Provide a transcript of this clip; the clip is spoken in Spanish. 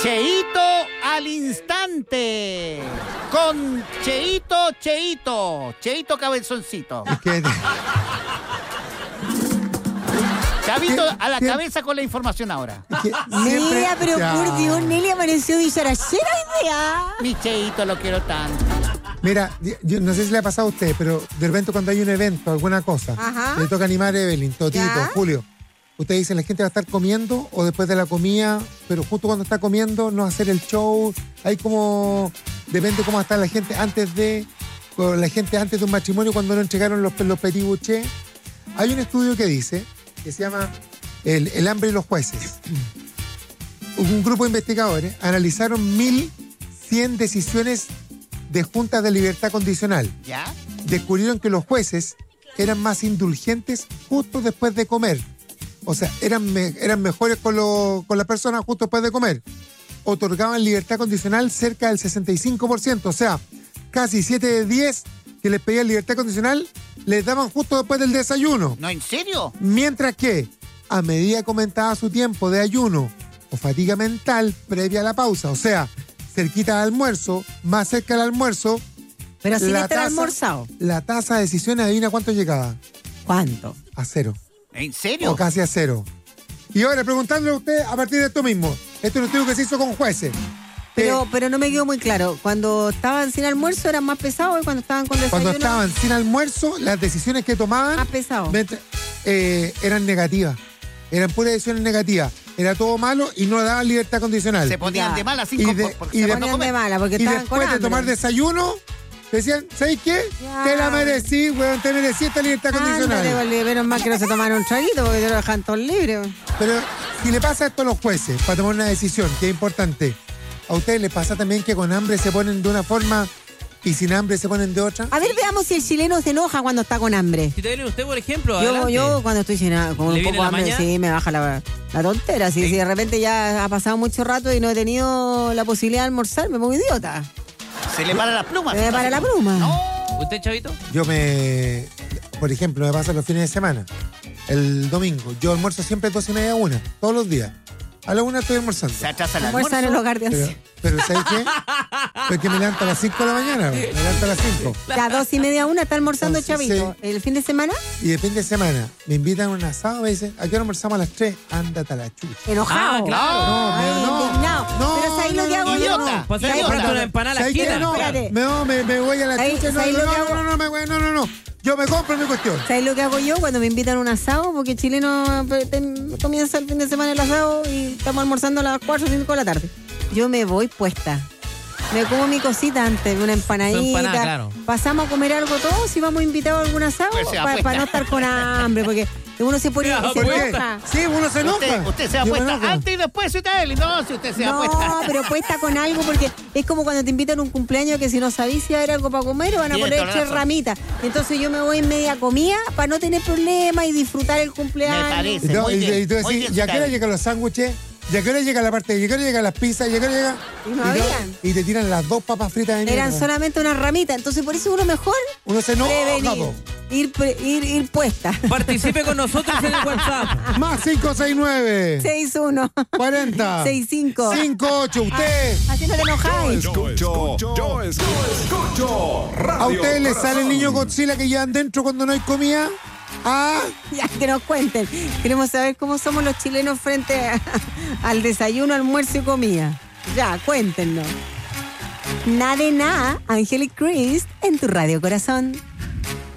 Cheito al instante. Con Cheito Cabezoncito. Es que... Chavito a la cabeza con la información ahora. Mira, pero por Dios, Nelly apareció dicharachera hoy día. Mi Cheito, lo quiero tanto. Mira, yo no sé si le ha pasado a usted, pero de repente cuando hay un evento, alguna cosa, le toca animar a Evelyn, Totito, ¿Ya? Julio. Ustedes dicen, la gente va a estar comiendo o después de la comida, pero justo cuando está comiendo no hacer el show. Hay como, depende cómo está la gente antes de un matrimonio cuando no entregaron los petit bouchés. Hay un estudio que dice, que se llama El hambre y los jueces. Un grupo de investigadores analizaron 1.100 decisiones de juntas de libertad condicional. ¿Ya? Descubrieron que los jueces eran más indulgentes justo después de comer. O sea, eran mejores con las personas justo después de comer. Otorgaban libertad condicional cerca del 65%. O sea, casi 7 de 10 que les pedían libertad condicional les daban justo después del desayuno. ¿No, en serio? Mientras que, a medida que aumentaba su tiempo de ayuno o fatiga mental previa a la pausa, o sea, cerquita al almuerzo, más cerca del almuerzo, Pero sin la estar tasa- almorzado. la tasa de decisiones, adivina cuánto llegaba. ¿Cuánto? A 0. ¿En serio? O casi a 0. Y ahora, preguntándole a usted a partir de esto mismo. Esto es un estudio que se hizo con jueces. Pero no me quedó muy claro. Cuando estaban sin almuerzo eran más pesados y cuando estaban con desayuno Cuando estaban sin almuerzo, las decisiones que tomaban más pesados. eran negativas. Eran puras decisiones negativas. Era todo malo y no daban libertad condicional. Se ponían Ya. de mala Y cinco de- porque y se de- van a Ponían de comer. mala porque Y estaban con después de hambre. tomar desayuno, decían, ¿sabes qué? Ya. Te la merecí, weón, te merecí esta libertad condicional. Ándale, vale, menos mal que no se tomaron un traguito porque te lo dejan todos libres. Pero si le pasa esto a los jueces para tomar una decisión, que es importante, ¿a ustedes les pasa también que con hambre se ponen de una forma y sin hambre se ponen de otra? A ver, veamos si el chileno se enoja cuando está con hambre. Si te viene usted, por ejemplo, Yo adelante. cuando estoy con un ¿Le viene poco de la hambre, maña? sí, me baja la tontera. Si de repente ya ha pasado mucho rato y no he tenido la posibilidad de almorzar, me pongo idiota. Se le para la pluma. Se me para la pluma. ¿Usted, Chavito? Por ejemplo, me pasa los fines de semana, el domingo, yo almuerzo siempre 12:30 a 1, todos los días. A la 1 estoy almorzando. Se atrasa el Almuerza en el almuerzo. hogar de Pero, ancianos. pero ¿sabes qué? Porque me levanto a las 5 de la mañana, me levanto a las 5. Ya 2:30 a 1 está almorzando Entonces, Chavito. ¿El fin de semana? Y de fin de semana me invitan a un asado, me dicen, ¿a qué hora almorzamos a las 3? Ándate a la chucha. Enojado. Ah, claro. Ay, No, indignado. no, Pero ¿sabes lo que hago yo? idiota. Pasar ¿Sabes a comprarte lo- una empanada a la ¿Sabes qué? esquina. No, Espérate. me voy a la Ahí, chucha. ¿sabes lo que hago? No. Yo me compro mi cuestión. ¿Sabes lo que hago yo cuando me invitan a un asado? Porque el chileno comienza el fin de semana el asado y estamos almorzando a las 4 o 5 de la tarde. Yo me voy puesta. Me como mi cosita antes, una empanadita. Su empanada, claro. Pasamos a comer algo todos, si vamos invitados a algún asado, Pues se va para puesta. no estar con hambre, porque uno se pone, Se va se ¿Por qué? enoja. Sí, uno se enoja. Usted se da Yo me puesta enojo. antes y después, si usted no, si usted se da No, puesta. pero puesta con algo, porque es como cuando te invitan a un cumpleaños que si no sabís si va a haber algo para comer, van a Tiene poner toda la 3 razón. ramitas. Entonces yo me voy en media comida para no tener problemas y disfrutar el cumpleaños. Me parece. Y, Muy bien, y tú muy decís, bien, ¿ya qué hora Sky. llegan los sándwiches? ¿Ya qué hora llega la parte? ¿Ya qué hora llegan las pizzas? ¿Ya qué hora llega? Y no habían. Y te tiran las 2 papas fritas de mierda. Eran solamente una ramita, entonces por eso uno mejor Uno se enoja, prevenir, po. ir puesta. Participe con nosotros en el WhatsApp. Más 569 6-1. 40 6-5. 58. Usted, Así no te enojáis. Yo escucho ¿a Radio ustedes les Corazón. sale el niño Godzilla que llevan dentro cuando no hay comida? Ah, Ya que nos cuenten. Queremos saber cómo somos los chilenos frente al desayuno, almuerzo y comida. Ya, cuéntenos. Nada de nada, Angelic Christ en tu Radio Corazón.